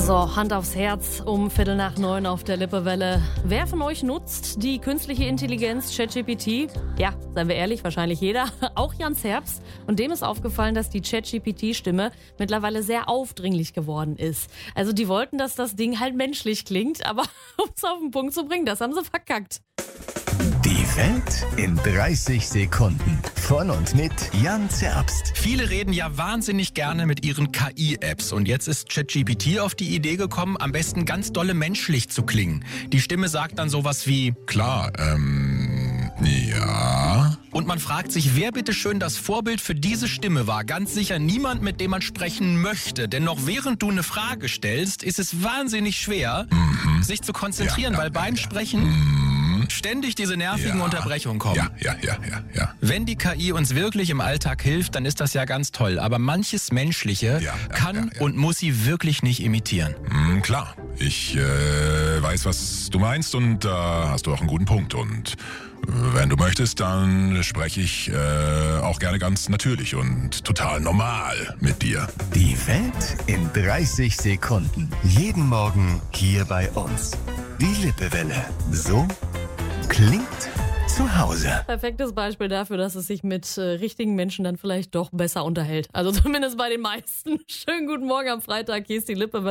So, Hand aufs Herz um 8:45 auf der Lippewelle. Wer von euch nutzt die künstliche Intelligenz ChatGPT? Ja, seien wir ehrlich, wahrscheinlich jeder, auch Jan Zerbst. Und dem ist aufgefallen, dass die ChatGPT-Stimme mittlerweile sehr aufdringlich geworden ist. Also die wollten, dass das Ding halt menschlich klingt, aber um es auf den Punkt zu bringen, das haben sie verkackt. Die Welt in 30 Sekunden. Von und mit Jan Zerbst. Viele reden ja wahnsinnig gerne mit ihren KI-Apps und jetzt ist ChatGPT auf die Idee gekommen, am besten ganz dolle menschlich zu klingen. Die Stimme sagt dann sowas wie Klar, ja. und man fragt sich, wer bitteschön das Vorbild für diese Stimme war. Ganz sicher niemand, mit dem man sprechen möchte. Denn noch während du eine Frage stellst, ist es wahnsinnig schwer, sich zu konzentrieren, weil beim Sprechen ständig diese nervigen Unterbrechungen kommen. Ja. Wenn die KI uns wirklich im Alltag hilft, dann ist das ja ganz toll. Aber manches Menschliche kann und muss sie wirklich nicht imitieren. Klar, ich weiß, was du meinst und da hast du auch einen guten Punkt. Und wenn du möchtest, dann spreche ich auch gerne ganz natürlich und total normal mit dir. Die Welt in 30 Sekunden. Jeden Morgen hier bei uns. Die Lippewelle. So klingt zu Hause. Perfektes Beispiel dafür, dass es sich mit richtigen Menschen dann vielleicht doch besser unterhält. Also zumindest bei den meisten. Schönen guten Morgen am Freitag. Hier ist die Lippewelle.